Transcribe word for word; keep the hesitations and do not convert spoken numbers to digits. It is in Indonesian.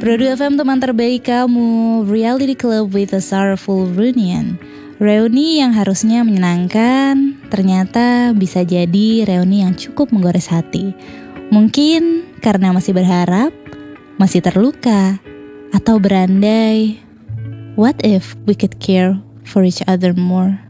Produ F M teman terbaik kamu, Reality Club with a Sorrowful Reunion. Reuni yang harusnya menyenangkan, ternyata bisa jadi reuni yang cukup menggores hati. Mungkin karena masih berharap, masih terluka, atau berandai, what if we could care for each other more?